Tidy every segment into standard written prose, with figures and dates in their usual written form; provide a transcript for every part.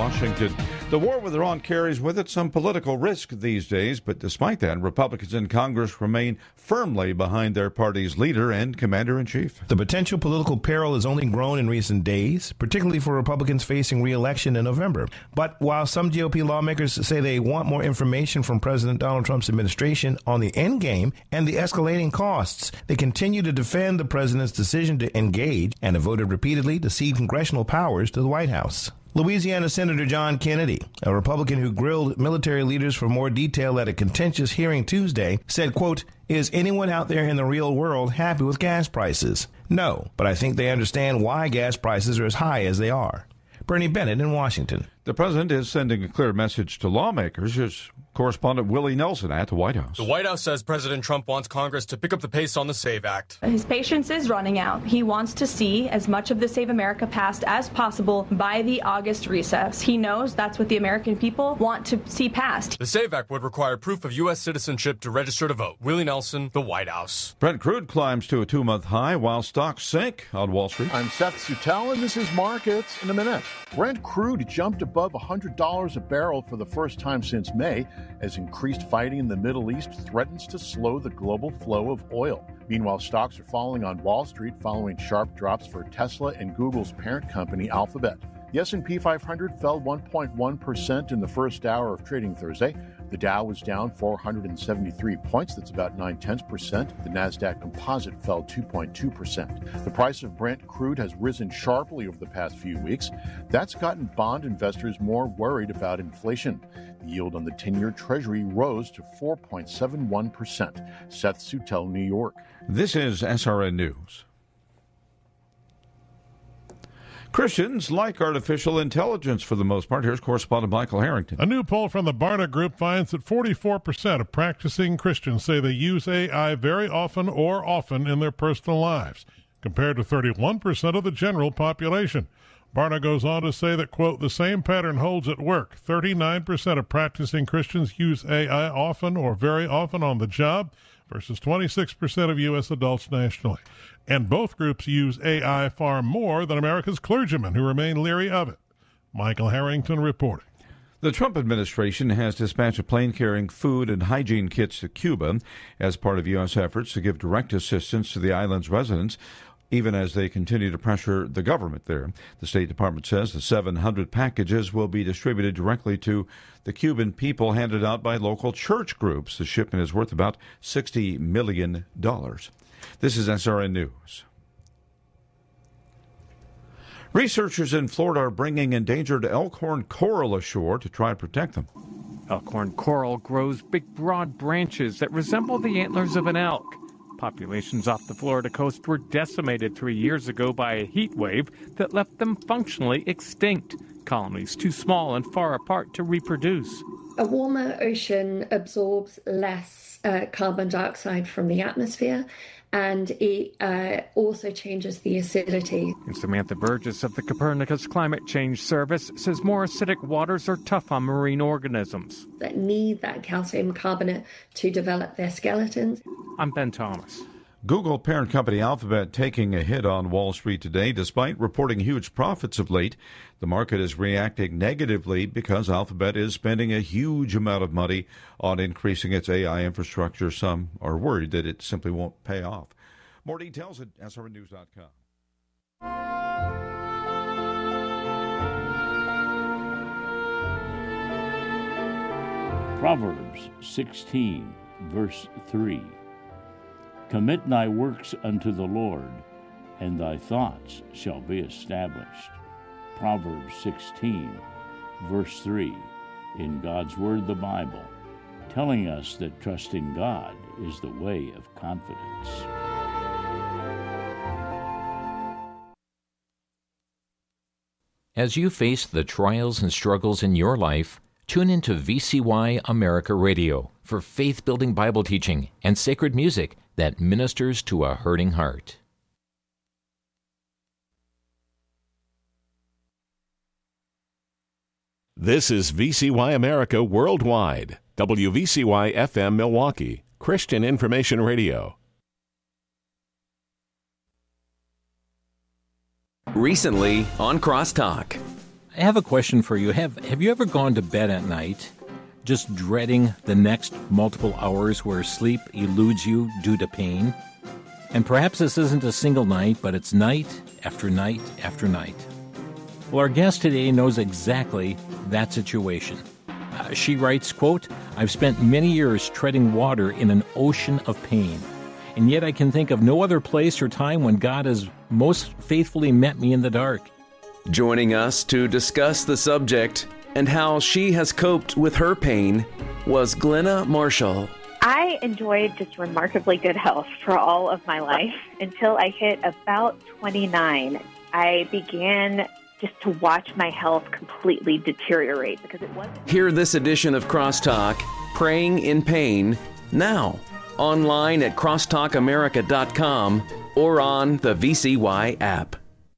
Washington. The war with Iran carries with it some political risk these days, but despite that, Republicans in Congress remain firmly behind their party's leader and commander-in-chief. The potential political peril has only grown in recent days, particularly for Republicans facing re-election in November. But while some GOP lawmakers say they want more information from President Donald Trump's administration on the end game and the escalating costs, they continue to defend the president's decision to engage and have voted repeatedly to cede congressional powers to the White House. Louisiana Senator John Kennedy, a Republican who grilled military leaders for more detail at a contentious hearing Tuesday, said, quote, "Is anyone out there in the real world happy with gas prices? No, but I think they understand why gas prices are as high as they are." Bernie Bennett in Washington. The president is sending a clear message to lawmakers. Here's correspondent Willie Nelson at the White House. The White House says President Trump wants Congress to pick up the pace on the SAVE Act. His patience is running out. He wants to see as much of the Save America passed as possible by the August recess. He knows that's what the American people want to see passed. The SAVE Act would require proof of U.S. citizenship to register to vote. Willie Nelson, the White House. Brent crude climbs to a 2-month high while stocks sink on Wall Street. I'm Seth Sutel, and this is Markets in a Minute. Brent crude jumped above $100 a barrel for the first time since May, as increased fighting in the Middle East threatens to slow the global flow of oil. Meanwhile, stocks are falling on Wall Street following sharp drops for Tesla and Google's parent company, Alphabet. The S&P 500 fell 1.1% in the first hour of trading Thursday. The Dow was down 473 points. That's about 0.9%. The Nasdaq Composite fell 2.2%. The price of Brent crude has risen sharply over the past few weeks. That's gotten bond investors more worried about inflation. The yield on the 10-year Treasury rose to 4.71%. Seth Sutel, New York. This is SRN News. Christians like artificial intelligence for the most part. Here's correspondent Michael Harrington. A new poll from the Barna Group finds that 44% of practicing Christians say they use AI very often or often in their personal lives, compared to 31% of the general population. Barna goes on to say that, quote, the same pattern holds at work. 39% of practicing Christians use AI often or very often on the job versus 26% of U.S. adults nationally. And both groups use AI far more than America's clergymen, who remain leery of it. Michael Harrington reporting. The Trump administration has dispatched a plane carrying food and hygiene kits to Cuba as part of U.S. efforts to give direct assistance to the island's residents, even as they continue to pressure the government there. The State Department says the 700 packages will be distributed directly to the Cuban people, handed out by local church groups. The shipment is worth about $60 million. This is SRN News. Researchers in Florida are bringing endangered elkhorn coral ashore to try and protect them. Elkhorn coral grows big, broad branches that resemble the antlers of an elk. Populations off the Florida coast were decimated 3 years ago by a heat wave that left them functionally extinct. Colonies too small and far apart to reproduce. A warmer ocean absorbs less carbon dioxide from the atmosphere, and it also changes the acidity. And Samantha Burgess of the Copernicus Climate Change Service says more acidic waters are tough on marine organisms that need that calcium carbonate to develop their skeletons. I'm Ben Thomas. Google parent company Alphabet taking a hit on Wall Street today. Despite reporting huge profits of late, the market is reacting negatively because Alphabet is spending a huge amount of money on increasing its AI infrastructure. Some are worried that it simply won't pay off. More details at srnnews.com. Proverbs 16, verse 3. Commit thy works unto the Lord, and thy thoughts shall be established. Proverbs 16, verse 3, in God's Word, the Bible, telling us that trusting God is the way of confidence. As you face the trials and struggles in your life, tune into VCY America Radio for faith-building Bible teaching and sacred music that ministers to a hurting heart. This is VCY America Worldwide, WVCY FM Milwaukee, Christian Information Radio. Recently on Crosstalk. I have a question for you. Have you ever gone to bed at night just dreading the next multiple hours where sleep eludes you due to pain? And perhaps this isn't a single night, but it's night after night after night. Well, our guest today knows exactly that situation. She writes, quote, "I've spent many years treading water in an ocean of pain, and yet I can think of no other place or time when God has most faithfully met me in the dark." Joining us to discuss the subject and how she has coped with her pain was Glenna Marshall. I enjoyed just remarkably good health for all of my life until I hit about 29. I began just to watch my health completely deteriorate because it wasn't. Hear this edition of Crosstalk, Praying in Pain, now online at crosstalkamerica.com or on the VCY app.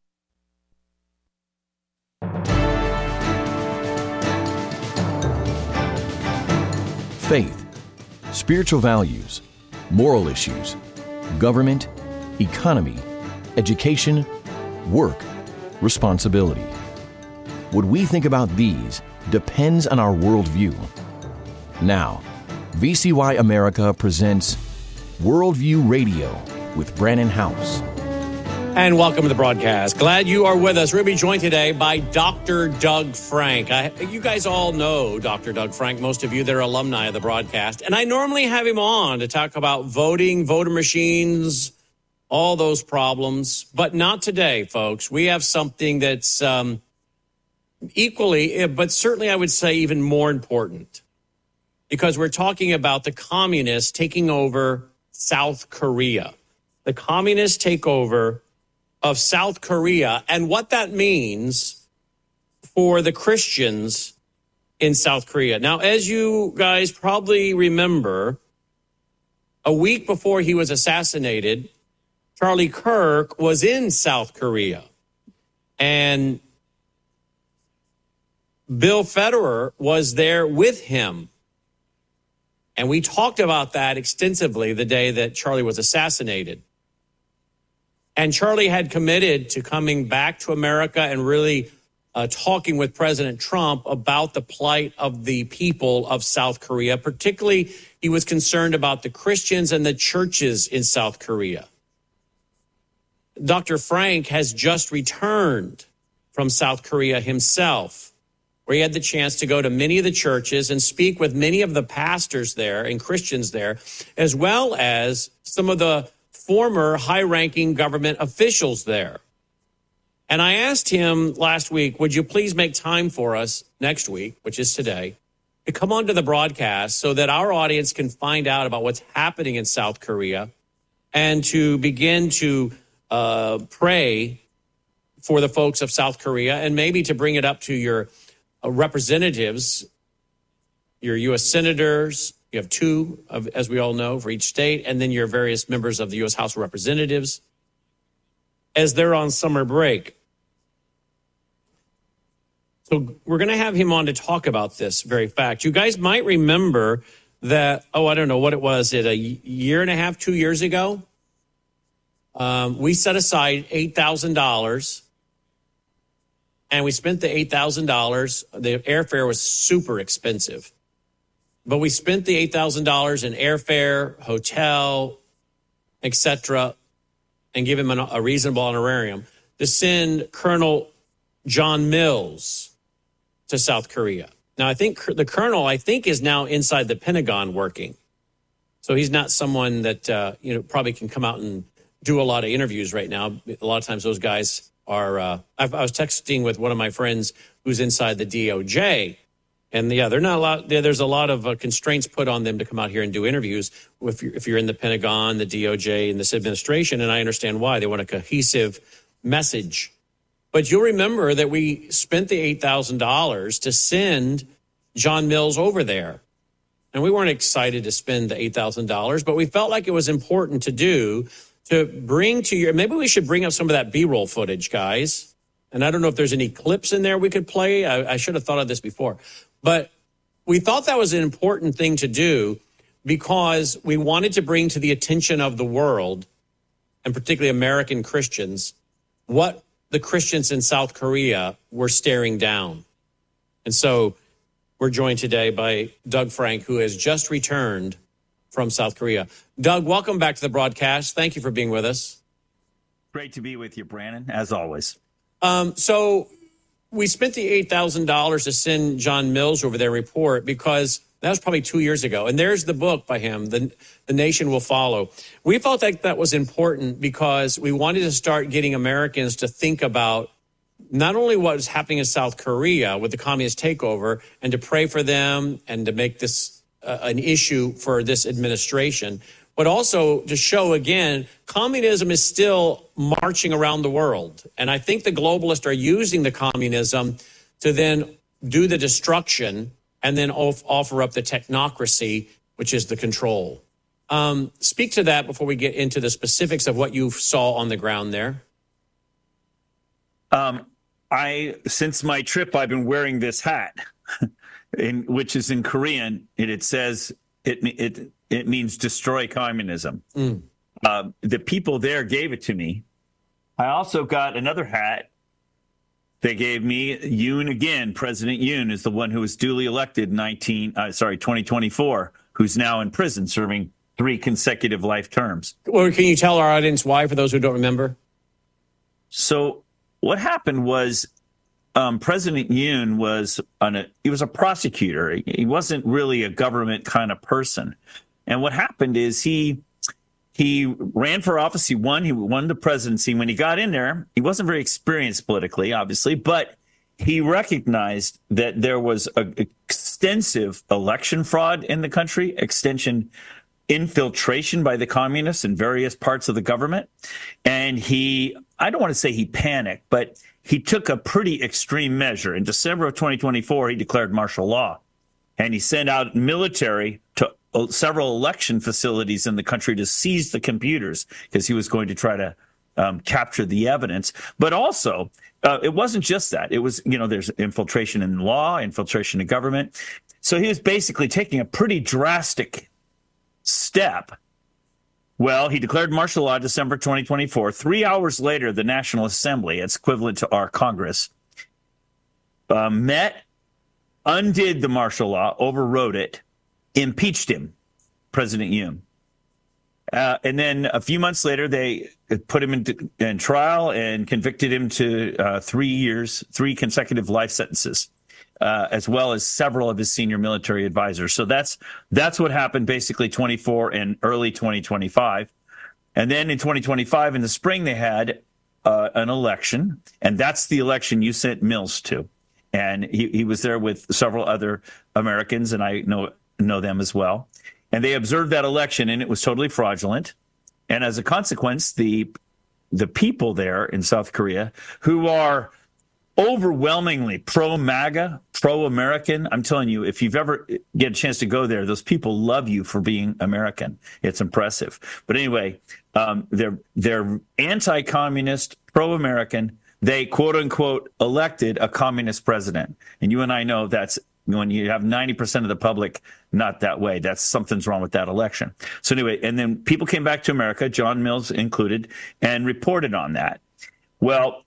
Faith, spiritual values, moral issues, government, economy, education, work, responsibility. What we think about these depends on our worldview. Now, VCY America presents Worldview Radio with Brannon Howse. And welcome to the broadcast. Glad you are with us. We're going to be joined today by Dr. Doug Frank. You guys all know Dr. Doug Frank, most of you that are alumni of the broadcast. And I normally have him on to talk about voting, voter machines, all those problems. But not today, folks. We have something that's equally, but certainly I would say even more important. Because we're talking about the communists taking over South Korea. The communist takeover of South Korea and what that means for the Christians in South Korea. Now, as you guys probably remember, a week before he was assassinated, Charlie Kirk was in South Korea. And Bill Federer was there with him. And we talked about that extensively the day that Charlie was assassinated. And Charlie had committed to coming back to America and really talking with President Trump about the plight of the people of South Korea. Particularly, he was concerned about the Christians and the churches in South Korea. Dr. Frank has just returned from South Korea himself, where he had the chance to go to many of the churches and speak with many of the pastors there and Christians there, as well as some of the former high-ranking government officials there. And I asked him last week, would you please make time for us next week, which is today, to come onto the broadcast so that our audience can find out about what's happening in South Korea and to begin to pray for the folks of South Korea and maybe to bring it up to your representatives, your U.S. senators. You have two, as we all know, for each state, and then your various members of the U.S. House of Representatives as they're on summer break. So we're going to have him on to talk about this very fact. You guys might remember that, I don't know what it was, a year and a half, 2 years ago, we set aside $8,000, and we spent the $8,000. The airfare was super expensive. But we spent the $8,000 in airfare, hotel, etc., and give him a reasonable honorarium to send Colonel John Mills to South Korea. Now, I think the colonel, is now inside the Pentagon working. So he's not someone that, probably can come out and do a lot of interviews right now. A lot of times those guys are, I was texting with one of my friends who's inside the DOJ. And they're not allowed. There's a lot of constraints put on them to come out here and do interviews if you're in the Pentagon, the DOJ, and this administration. And I understand why. They want a cohesive message. But you'll remember that we spent the $8,000 to send John Mills over there. And we weren't excited to spend the $8,000, but we felt like it was important to do to bring to your. Maybe we should bring up some of that B-roll footage, guys. And I don't know if there's any clips in there we could play. I should have thought of this before. But we thought that was an important thing to do because we wanted to bring to the attention of the world, and particularly American Christians, what the Christians in South Korea were staring down. And so we're joined today by Doug Frank, who has just returned from South Korea. Doug, welcome back to the broadcast. Thank you for being with us. Great to be with you, Brandon, as always. So we spent the $8,000 to send John Mills over their report because that was probably 2 years ago. And there's the book by him, The Nation Will Follow. We felt like that was important because we wanted to start getting Americans to think about not only what is happening in South Korea with the communist takeover and to pray for them and to make this an issue for this administration, but also to show, again, communism is still marching around the world. And I think the globalists are using the communism to then do the destruction and then offer up the technocracy, which is the control. Speak to that before we get into the specifics of what you saw on the ground there. Since my trip, I've been wearing this hat, which is in Korean, and it says it means destroy communism. The people there gave it to me. I also got another hat. They gave me Yoon again. President Yoon is the one who was duly elected 2024, who's now in prison serving 3 consecutive life terms. Well, can you tell our audience why, for those who don't remember? So what happened was President Yoon was he was a prosecutor. He wasn't really a government kind of person. And what happened is he ran for office. He won the presidency. When he got in there, he wasn't very experienced politically, obviously, but he recognized that there was extensive election fraud in the country, infiltration by the communists in various parts of the government. And I don't want to say he panicked, but he took a pretty extreme measure. In December of 2024, he declared martial law, and he sent out military to several election facilities in the country to seize the computers because he was going to try to capture the evidence. But also, it wasn't just that. It was, there's infiltration in law, infiltration in government. So he was basically taking a pretty drastic step. Well, he declared martial law December 2024. 3 hours later, the National Assembly, it's equivalent to our Congress, met, undid the martial law, overrode it, impeached him, President Yoon. And then a few months later, they put him in trial and convicted him to 3 consecutive life sentences, as well as several of his senior military advisors. So that's what happened basically 24 and early 2025. And then in 2025, in the spring, they had an election, and that's the election you sent Mills to. And he was there with several other Americans, and I know them as well. And they observed that election, and it was totally fraudulent. And as a consequence, the people there in South Korea, who are overwhelmingly pro-MAGA, pro-American, I'm telling you, if you've ever get a chance to go there, those people love you for being American. It's impressive. But anyway, they're anti-communist, pro-American. They, quote unquote, elected a communist president. And you and I know that's when you have 90% of the public not that way. Something's wrong with that election. So anyway, and then people came back to America, John Mills included, and reported on that. Well,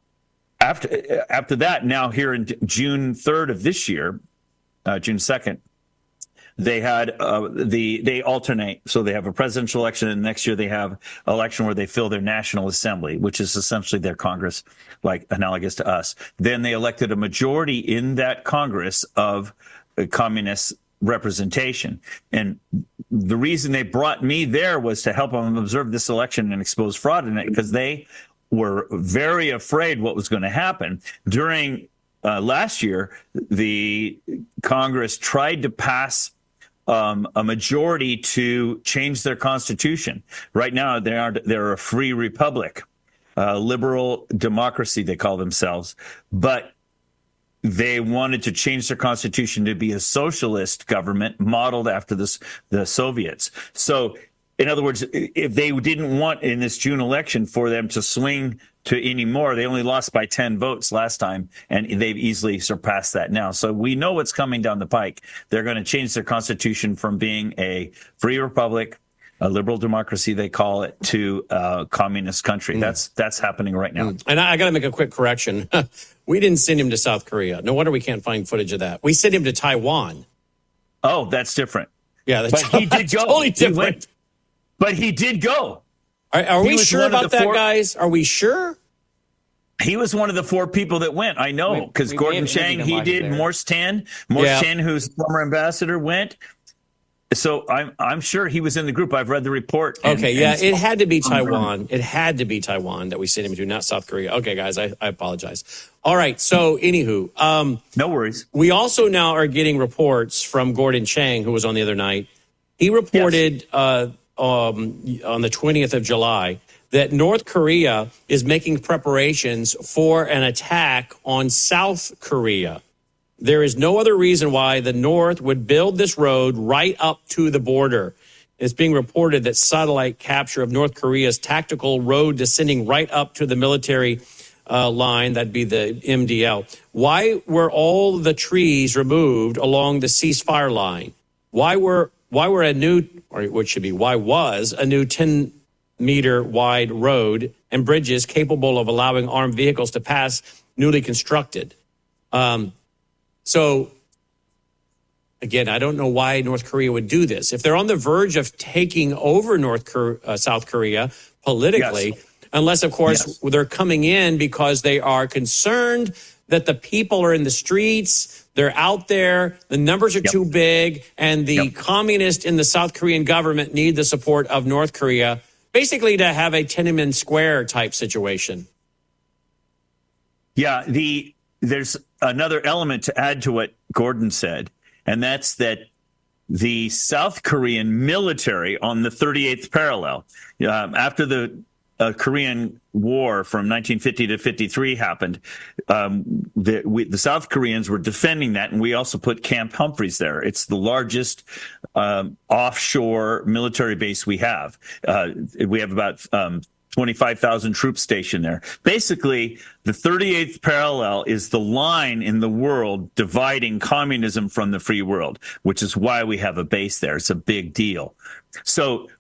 after that, now here in June 3rd of this year, June 2nd, they had they alternate. So they have a presidential election, and next year they have an election where they fill their National Assembly, which is essentially their Congress, like analogous to us. Then they elected a majority in that Congress of communist representation. And the reason they brought me there was to help them observe this election and expose fraud in it, because they were very afraid what was going to happen. During last year, the Congress tried to pass a majority to change their constitution. Right now, they're a free republic, liberal democracy, they call themselves. But they wanted to change their constitution to be a socialist government modeled after the Soviets. So, in other words, if they didn't want in this June election for them to swing to any more, they only lost by 10 votes last time, and they've easily surpassed that now. So we know what's coming down the pike. They're going to change their constitution from being a free republic a liberal democracy, they call it, to a communist country. That's happening right now. And I got to make a quick correction. We didn't send him to South Korea. No wonder we can't find footage of that. We sent him to Taiwan. Oh, that's different. Yeah, but he did go. Totally different. But he did go. Are we sure about that, guys? Are we sure? He was one of the 4 people that went. I know, because Gordon Chang, he did. Morse Tan, who's former ambassador, went. So I'm sure he was in the group. I've read the report. It had to be Taiwan. It had to be Taiwan that we sent him to, not South Korea. Okay, guys, I apologize. All right, so anywho. No worries. We also now are getting reports from Gordon Chang, who was on the other night. He reported on the 20th of July that North Korea is making preparations for an attack on South Korea. There is no other reason why the North would build this road right up to the border. It's being reported that satellite capture of North Korea's tactical road descending right up to the military line, that'd be the MDL. Why were all the trees removed along the ceasefire line? Why was a new 10-meter wide road and bridges capable of allowing armed vehicles to pass newly constructed? So, again, I don't know why North Korea would do this. If they're on the verge of taking over South Korea politically, unless, of course, they're coming in because they are concerned that the people are in the streets, they're out there, the numbers are too big, and the communists in the South Korean government need the support of North Korea, basically to have a Tiananmen Square type situation. Yeah, there's another element to add to what Gordon said, and that's that the South Korean military on the 38th parallel, after the Korean War from 1950 to 53 happened, the South Koreans were defending that, and we also put Camp Humphreys there. It's the largest offshore military base we have. We have about 25,000 troops stationed there. Basically, the 38th parallel is the line in the world dividing communism from the free world, which is why we have a base there. It's a big deal. So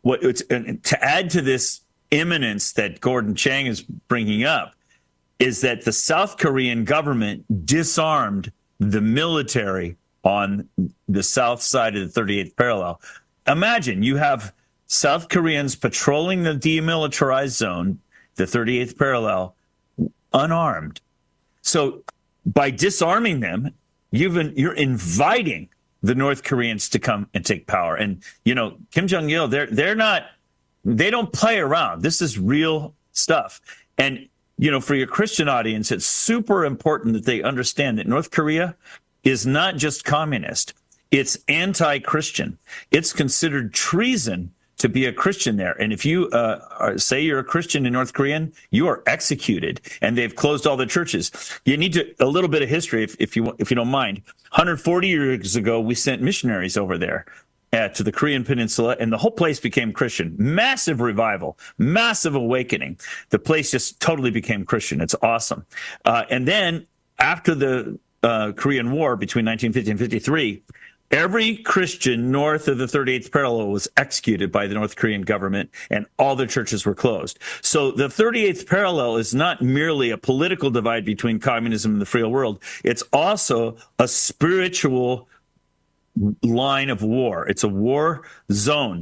to add to this imminence that Gordon Chang is bringing up is that the South Korean government disarmed the military on the south side of the 38th parallel. Imagine you have South Koreans patrolling the demilitarized zone, the 38th parallel, unarmed. So by disarming them, you're inviting the North Koreans to come and take power. And, Kim Jong-il, they don't play around. This is real stuff. And, for your Christian audience, it's super important that they understand that North Korea is not just communist. It's anti-Christian. It's considered treason to be a Christian there. And if you say you're a Christian in North Korea, you are executed. And they've closed all the churches. You need a little bit of history, if you don't mind. 140 years ago, we sent missionaries over there to the Korean Peninsula, and the whole place became Christian. Massive revival, massive awakening. The place just totally became Christian. It's awesome. And then after the Korean War between 1950 and 53, every Christian north of the 38th parallel was executed by the North Korean government, and all the churches were closed. So the 38th parallel is not merely a political divide between communism and the free world. It's also a spiritual line of war. It's a war zone.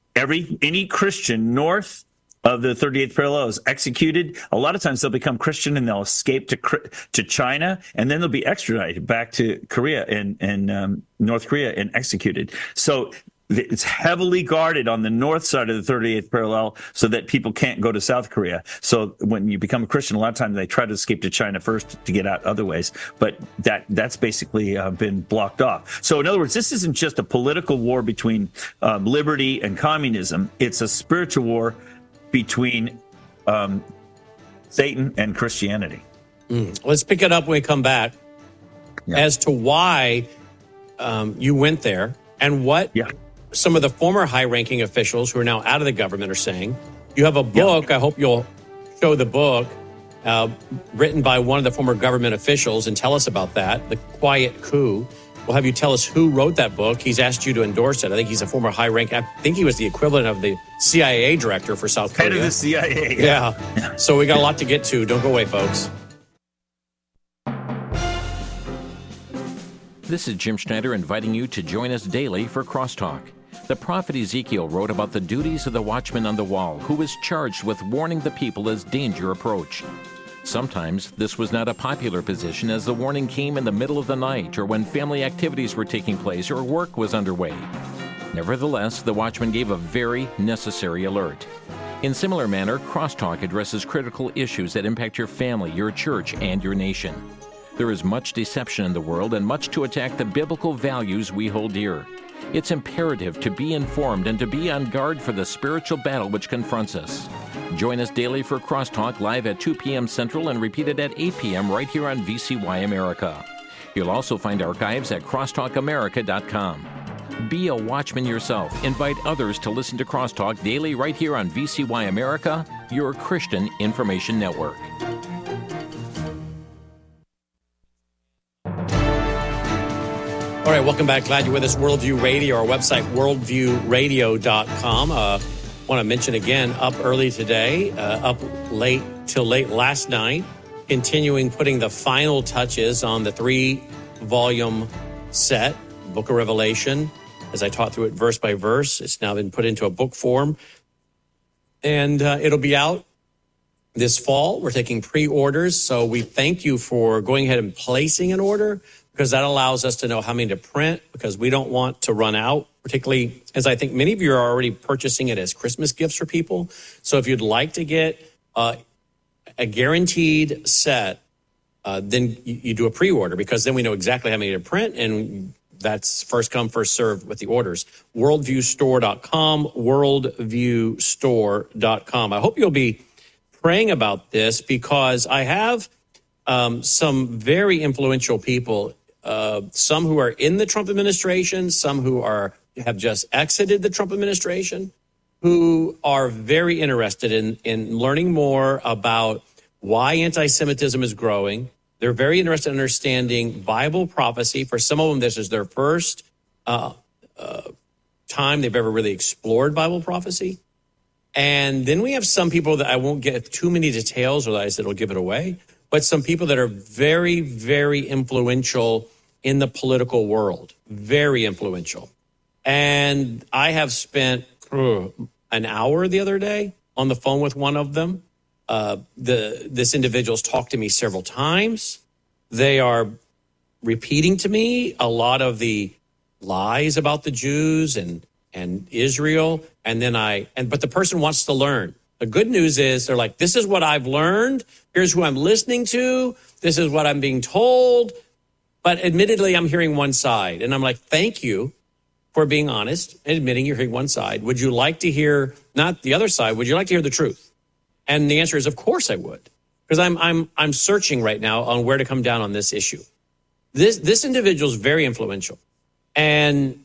Any Christian north of the 38th parallel is executed. A lot of times they'll become Christian and they'll escape to China, and then they'll be extradited back to Korea and North Korea and executed. So it's heavily guarded on the north side of the 38th parallel so that people can't go to South Korea. So when you become a Christian, a lot of times they try to escape to China first to get out other ways. But that's basically been blocked off. So in other words, this isn't just a political war between liberty and communism. It's a spiritual war between Satan and Christianity. Let's pick it up when we come back as to why you went there and what some of the former high-ranking officials who are now out of the government are saying. You have a book. I hope you'll show the book written by one of the former government officials and tell us about that, The Quiet Coup. We'll have you tell us who wrote that book. He's asked you to endorse it. I think he's a former high rank. I think he was the equivalent of the CIA director for South Korea. Head of the CIA. Yeah. So we got a lot to get to. Don't go away, folks. This is Jim Schneider inviting you to join us daily for Crosstalk. The prophet Ezekiel wrote about the duties of the watchman on the wall, who was charged with warning the people as danger approached. Sometimes this was not a popular position, as the warning came in the middle of the night or when family activities were taking place or work was underway. Nevertheless, the watchman gave a very necessary alert. In similar manner, Crosstalk addresses critical issues that impact your family, your church, and your nation. There is much deception in the world and much to attack the biblical values we hold dear. It's imperative to be informed and to be on guard for the spiritual battle which confronts us. Join us daily for Crosstalk live at 2 p.m. Central and repeated at 8 p.m. right here on VCY America. You'll also find archives at crosstalkamerica.com. Be a watchman yourself. Invite others to listen to Crosstalk daily right here on VCY America, your Christian information network. All right, welcome back. Glad you're with us. Worldview Radio, our website, worldviewradio.com. Want to mention again, up early today, up late till late last night, continuing putting the final touches on the 3-volume set, Book of Revelation. As I taught through it verse by verse, it's now been put into a book form. And it'll be out this fall. We're taking pre-orders, so we thank you for going ahead and placing an order, because that allows us to know how many to print, because we don't want to run out, particularly as I think many of you are already purchasing it as Christmas gifts for people. So if you'd like to get a guaranteed set, then you do a pre-order, because then we know exactly how many to print, and that's first come, first served with the orders. Worldviewstore.com, worldviewstore.com. I hope you'll be praying about this, because I have some very influential people, some who are in the Trump administration, some who have just exited the Trump administration, who are very interested in learning more about why anti-Semitism is growing. They're very interested in understanding Bible prophecy. For some of them, this is their first time they've ever really explored Bible prophecy. And then we have some people that I won't get too many details, or that I said will give it away, but some people that are very, very influential in the political world, very influential. And I have spent an hour the other day on the phone with one of them. This individual's talked to me several times. They are repeating to me a lot of the lies about the Jews and Israel. But the person wants to learn. The good news is they're like, this is what I've learned. Here's who I'm listening to. This is what I'm being told. But admittedly, I'm hearing one side. And I'm like, thank you for being honest and admitting you're hearing one side. Would you like to hear, not the other side, would you like to hear the truth? And the answer is, of course I would. Because I'm searching right now on where to come down on this issue. This individual is very influential. And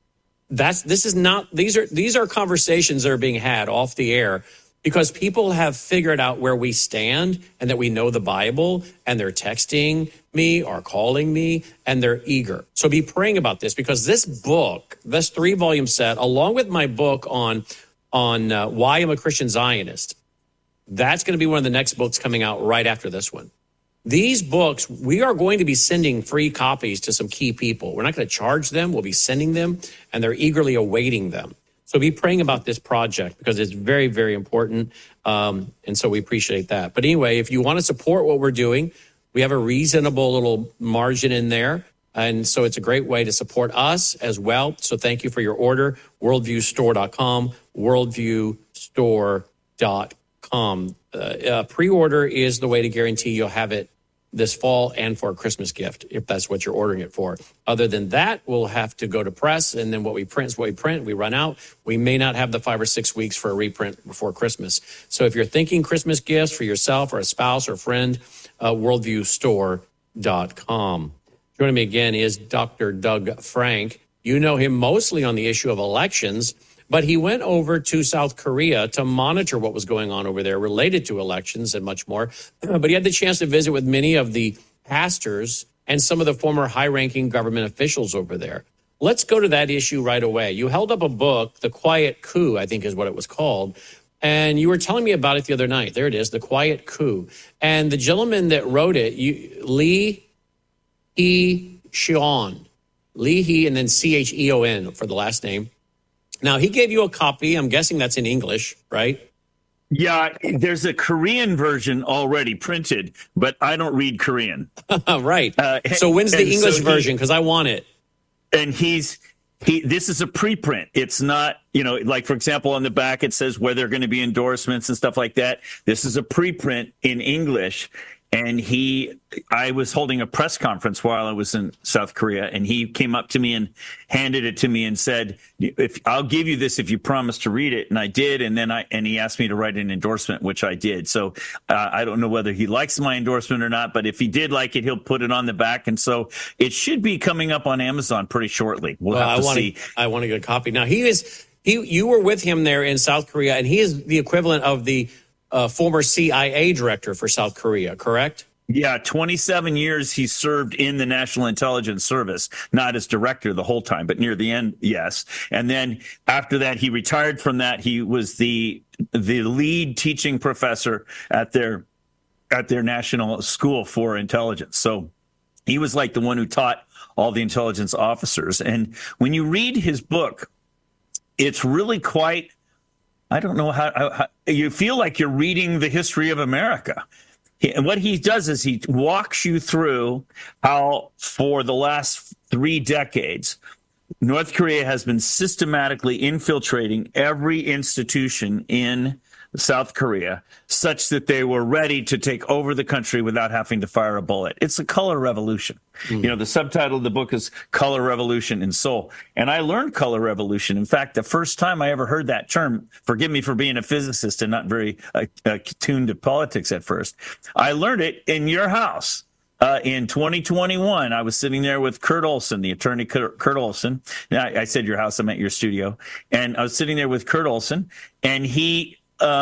these are conversations that are being had off the air, because people have figured out where we stand and that we know the Bible, and they're texting me or calling me, and they're eager. So be praying about this, because this book, this 3-volume set, along with my book on why I'm a Christian Zionist, that's going to be one of the next books coming out right after this one. These books, we are going to be sending free copies to some key people. We're not going to charge them. We'll be sending them, and they're eagerly awaiting them. So be praying about this project, because it's very, very important. And so we appreciate that. But anyway, if you want to support what we're doing, we have a reasonable little margin in there. And so it's a great way to support us as well. So thank you for your order. Worldviewstore.com, worldviewstore.com. Pre-order is the way to guarantee you'll have it this fall and for a Christmas gift, if that's what you're ordering it for. Other than that, we'll have to go to press, and then what we print is what we print. We run out. We may not have the 5 or 6 weeks for a reprint before Christmas. So if you're thinking Christmas gifts for yourself or a spouse or a friend, worldviewstore.com. Joining me again is Dr. Doug Frank. You know him mostly on the issue of elections, but he went over to South Korea to monitor what was going on over there related to elections and much more. But he had the chance to visit with many of the pastors and some of the former high-ranking government officials over there. Let's go to that issue right away. You held up a book, The Quiet Coup, I think is what it was called, and you were telling me about it the other night. There it is, The Quiet Coup. And the gentleman that wrote it, Lee He-Cheon, Lee He, and then Cheon for the last name. Now, he gave you a copy. I'm guessing that's in English, right? Yeah, there's a Korean version already printed, but I don't read Korean. Right. So when's the English version? Because I want it. And this is a preprint. It's not, like, for example, on the back, it says where there are going to be endorsements and stuff like that. This is a preprint in English. And I was holding a press conference while I was in South Korea, and he came up to me and handed it to me and said, I'll give you this if you promise to read it. And I did. And then he asked me to write an endorsement, which I did. So I don't know whether he likes my endorsement or not, but if he did like it, he'll put it on the back. And so it should be coming up on Amazon pretty shortly. We'll have to see. I want to get a copy. Now, you were with him there in South Korea, and he is the equivalent of the former CIA director for South Korea, correct? Yeah, 27 years he served in the National Intelligence Service, not as director the whole time, but near the end, yes. And then after that, he retired from that. He was the lead teaching professor at their National School for Intelligence. So he was like the one who taught all the intelligence officers. And when you read his book, it's really quite, I don't know how you feel like you're reading the history of America. And what he does is he walks you through how for the last 3 decades, North Korea has been systematically infiltrating every institution in South Korea such that they were ready to take over the country without having to fire a bullet. It's a color revolution. The subtitle of the book is Color Revolution in Seoul. And I learned color revolution. In fact, the first time I ever heard that term, forgive me for being a physicist and not very attuned to politics at first, I learned it in your house. In 2021, I was sitting there with Kurt Olson, the attorney Kurt Olson. Now, I said your house, I meant your studio. And I was sitting there with Kurt Olson, and he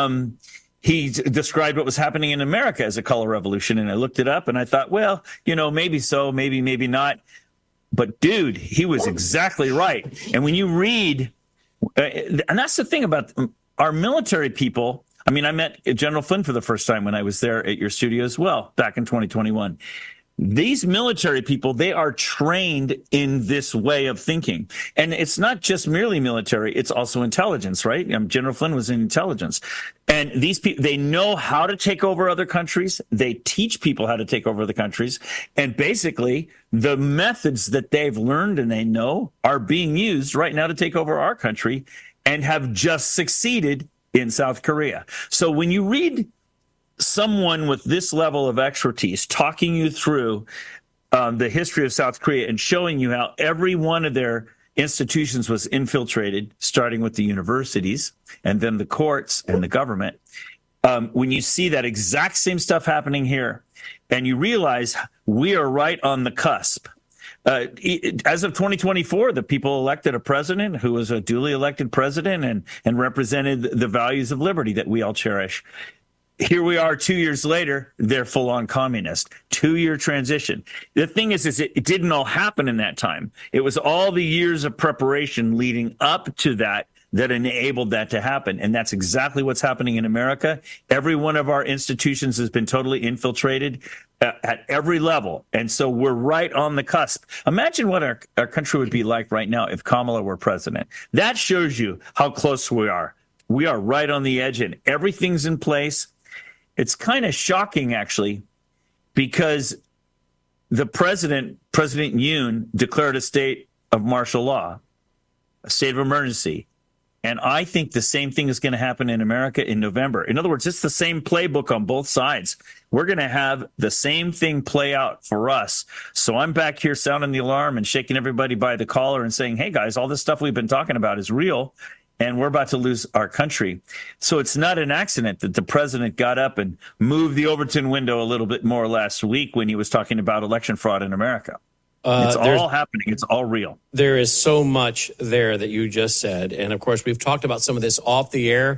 described what was happening in America as a color revolution. And I looked it up and I thought, well, maybe so, maybe not. But dude, he was exactly right. And when you read, and that's the thing about our military people. I mean, I met General Flynn for the first time when I was there at your studio as well, back in 2021. These military people, they are trained in this way of thinking. And it's not just merely military, it's also intelligence, right? General Flynn was in intelligence. And these people, they know how to take over other countries. They teach people how to take over the countries. And basically, the methods that they've learned and they know are being used right now to take over our country and have just succeeded in South Korea. So when you read someone with this level of expertise talking you through the history of South Korea and showing you how every one of their institutions was infiltrated, starting with the universities and then the courts and the government, when you see that exact same stuff happening here and you realize we are right on the cusp. As of 2024, the people elected a president who was a duly elected president and represented the values of liberty that we all cherish. Here we are 2 years later, they're full-on communist. 2-year transition. The thing is it didn't all happen in that time. It was all the years of preparation leading up to that enabled that to happen. And that's exactly what's happening in America. Every one of our institutions has been totally infiltrated at every level. And so we're right on the cusp. Imagine what our country would be like right now if Kamala were president. That shows you how close we are. We are right on the edge and everything's in place. It's kind of shocking, actually, because the President Yoon, declared a state of martial law, a state of emergency. And I think the same thing is going to happen in America in November. In other words, it's the same playbook on both sides. We're going to have the same thing play out for us. So I'm back here sounding the alarm and shaking everybody by the collar and saying, hey, guys, all this stuff we've been talking about is real. And we're about to lose our country. So it's not an accident that the president got up and moved the Overton window a little bit more last week when he was talking about election fraud in America. It's all happening. It's all real. There is so much there that you just said. And, of course, we've talked about some of this off the air.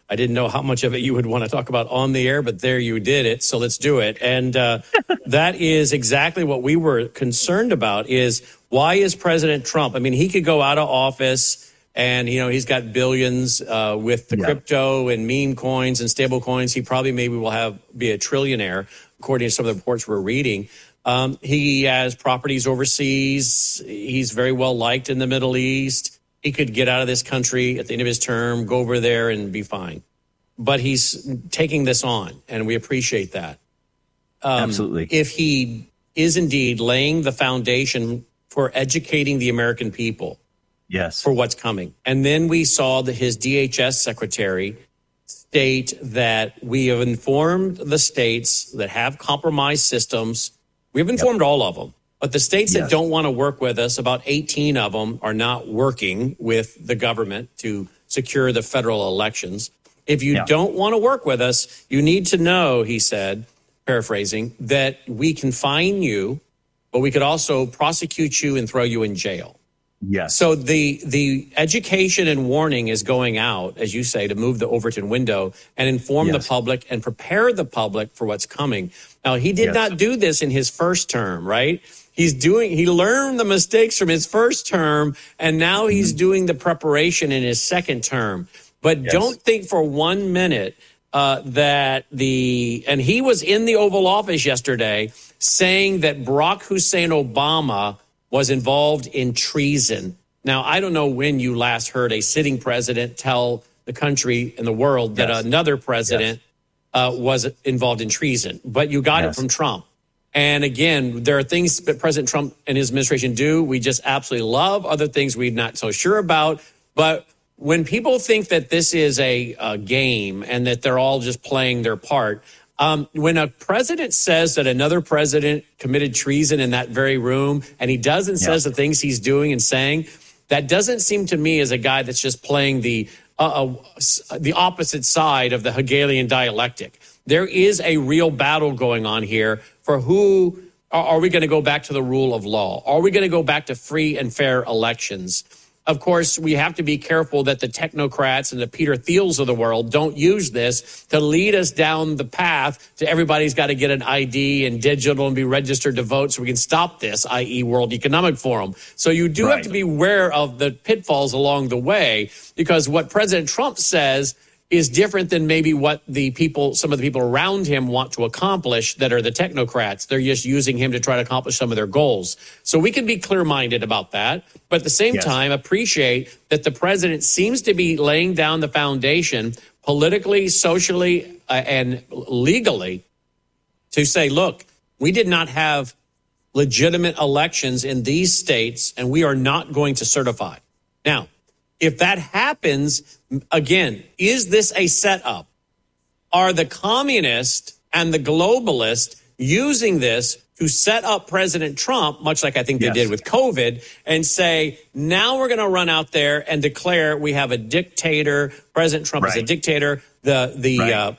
I didn't know how much of it you would want to talk about on the air, but there you did it. So let's do it. And that is exactly what we were concerned about is why is President Trump? I mean, he could go out of office and, he's got billions with the crypto and meme coins and stable coins. He probably maybe will be a trillionaire, according to some of the reports we're reading. He has properties overseas. He's very well liked in the Middle East. He could get out of this country at the end of his term, go over there and be fine. But he's taking this on, and we appreciate that. Absolutely. If he is indeed laying the foundation for educating the American people for what's coming. And then we saw that his DHS secretary state that we have informed the states that have compromised systems. We've informed all of them. But the states that don't want to work with us, about 18 of them are not working with the government to secure the federal elections. If you don't want to work with us, you need to know, he said, paraphrasing, that we can fine you, but we could also prosecute you and throw you in jail. Yes. So the education and warning is going out, as you say, to move the Overton window and inform the public and prepare the public for what's coming. Now, he did not do this in his first term, right? He learned the mistakes from his first term, and now he's doing the preparation in his second term. But don't think for 1 minute and he was in the Oval Office yesterday saying that Barack Hussein Obama was involved in treason. Now, I don't know when you last heard a sitting president tell the country and the world that another president was involved in treason, but you got it from Trump. And again, there are things that President Trump and his administration do we just absolutely love, other things we're not so sure about. But when people think that this is a game and that they're all just playing their part, when a president says that another president committed treason in that very room and he does and says the things he's doing and saying, that doesn't seem to me as a guy that's just playing the opposite side of the Hegelian dialectic. There is a real battle going on here for who are we going to go back to the rule of law? Are we going to go back to free and fair elections? Of course, we have to be careful that the technocrats and the Peter Thiels of the world don't use this to lead us down the path to everybody's got to get an ID and digital and be registered to vote so we can stop this, i.e. World Economic Forum. So you do have to be aware of the pitfalls along the way, because what President Trump says is different than maybe what some of the people around him want to accomplish that are the technocrats. They're just using him to try to accomplish some of their goals. So we can be clear-minded about that, but at the same time, appreciate that the president seems to be laying down the foundation politically, socially, and legally to say, look, we did not have legitimate elections in these states, and we are not going to certify. Now, if that happens, again, is this a setup? Are the communists and the globalists using this to set up President Trump, much like I think they did with COVID, and say, now we're going to run out there and declare we have a dictator. President Trump is a dictator. The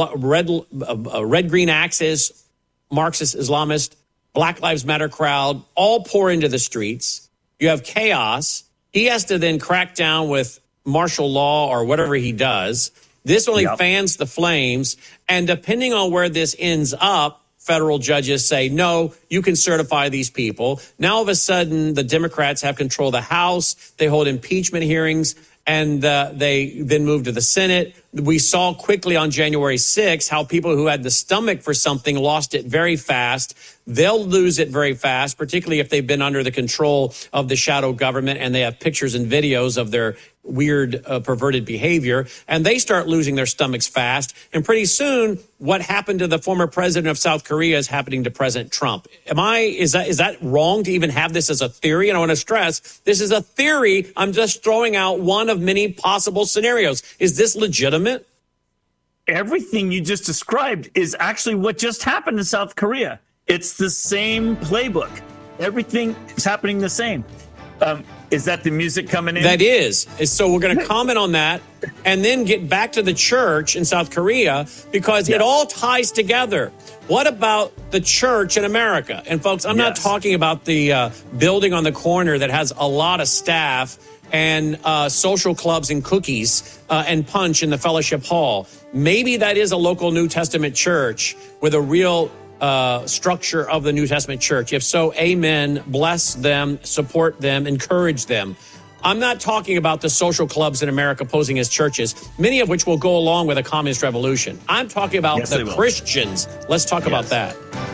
red-green axis, Marxist, Islamist, Black Lives Matter crowd all pour into the streets. You have chaos. He has to then crack down with martial law or whatever he does. This only fans the flames. And depending on where this ends up, federal judges say, no, you can certify these people. Now, all of a sudden, the Democrats have control of the House. They hold impeachment hearings, and they then move to the Senate. We saw quickly on January 6th how people who had the stomach for something lost it very fast. They'll lose it very fast, particularly if they've been under the control of the shadow government and they have pictures and videos of their weird, perverted behavior, and they start losing their stomachs fast. And pretty soon, what happened to the former president of South Korea is happening to President Trump. Is that wrong to even have this as a theory? And I want to stress, this is a theory. I'm just throwing out one of many possible scenarios. Is this legitimate? Everything you just described is actually what just happened in South Korea. It's the same playbook. Everything is happening the same. Is that the music coming in? That is. So we're going to comment on that and then get back to the church in South Korea, because it all ties together. What about the church in America? And folks, I'm not talking about the building on the corner that has a lot of staff and social clubs and cookies and punch in the fellowship hall. Maybe that is a local New Testament church with a real structure of the New Testament church. If so, amen. Bless them, support them, encourage them. I'm not talking about the social clubs in America posing as churches, many of which will go along with a communist revolution. I'm talking about the Christians. Let's talk about that.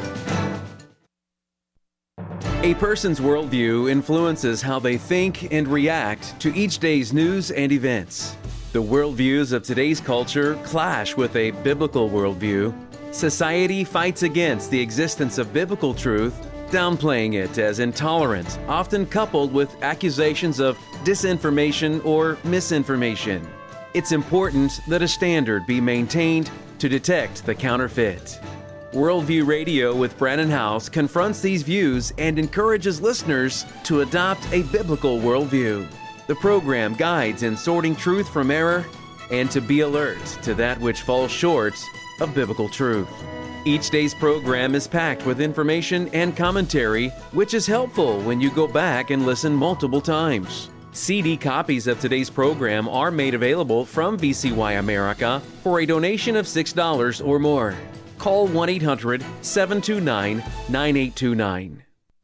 A person's worldview influences how they think and react to each day's news and events. The worldviews of today's culture clash with a biblical worldview. Society fights against the existence of biblical truth, downplaying it as intolerant, often coupled with accusations of disinformation or misinformation. It's important that a standard be maintained to detect the counterfeit. Worldview Radio with Brannon Howse confronts these views and encourages listeners to adopt a biblical worldview. The program guides in sorting truth from error and to be alert to that which falls short of biblical truth. Each day's program is packed with information and commentary, which is helpful when you go back and listen multiple times. CD copies of today's program are made available from VCY America for a donation of $6 or more. Call 1-800-729-9829.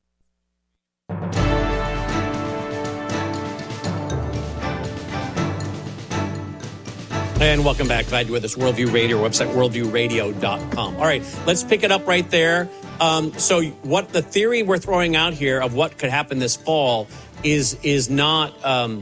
And welcome back. Glad you're with us. Worldview Radio, website worldviewradio.com. All right, let's pick it up right there. So what the theory we're throwing out here of what could happen this fall is not,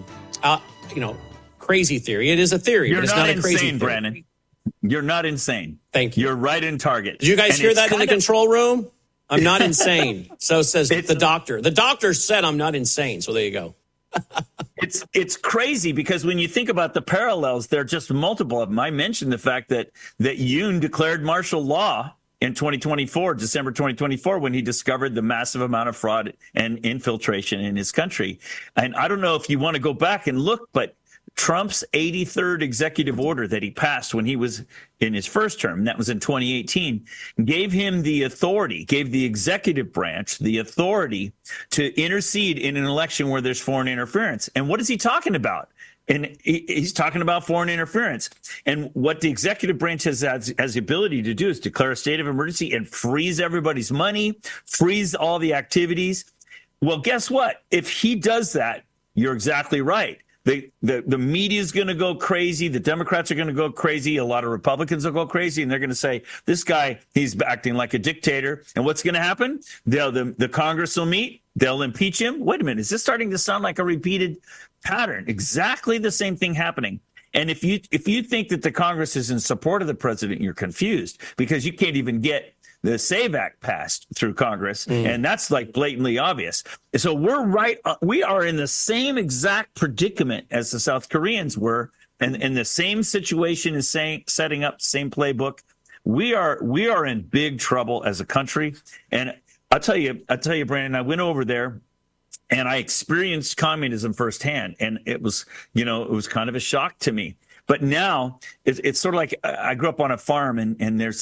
crazy theory. It is a theory, but it's not a crazy theory. Brandon. You're not insane. Thank you. You're right in target. Did you guys hear that in the control room? I'm not insane. So says the doctor. The doctor said I'm not insane. So there you go. It's crazy because when you think about the parallels, there are just multiple of them. I mentioned the fact that Yoon declared martial law in 2024, December 2024, when he discovered the massive amount of fraud and infiltration in his country. And I don't know if you want to go back and look, but Trump's 83rd executive order that he passed when he was in his first term, and that was in 2018, gave him the authority, gave the executive branch the authority to intercede in an election where there's foreign interference. And what is he talking about? And he's talking about foreign interference. And what the executive branch has the ability to do is declare a state of emergency and freeze everybody's money, freeze all the activities. Well, guess what? If he does that, you're exactly right. The media is going to go crazy. The Democrats are going to go crazy. A lot of Republicans will go crazy, and they're going to say, this guy, he's acting like a dictator. And what's going to happen? The Congress will meet. They'll impeach him. Wait a minute. Is this starting to sound like a repeated pattern? Exactly the same thing happening. And if you think that the Congress is in support of the president, you're confused because you can't even get the SAVE Act passed through Congress, and that's like blatantly obvious. So we're right. We are in the same exact predicament as the South Koreans were, and the same situation is setting up the same playbook. We are in big trouble as a country. And I'll tell you, Brandon, I went over there and I experienced communism firsthand, and it was kind of a shock to me. But now it's sort of like I grew up on a farm, and there's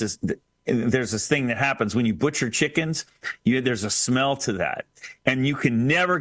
this thing that happens when you butcher chickens. There's a smell to that, and you can never